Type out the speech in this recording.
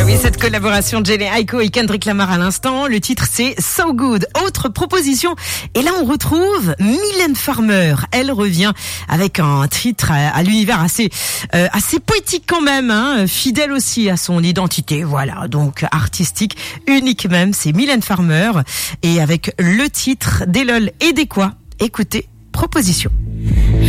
Oui, cette collaboration de Jhené Aiko et Kendrick Lamar à l'instant, le titre c'est So Good. Autre proposition, et là on retrouve Mylène Farmer. Elle revient avec un titre à l'univers assez poétique quand même, hein, fidèle aussi à son identité, voilà, donc artistique, unique même, c'est Mylène Farmer, et avec le titre des LOL et des quoi. Écoutez, proposition.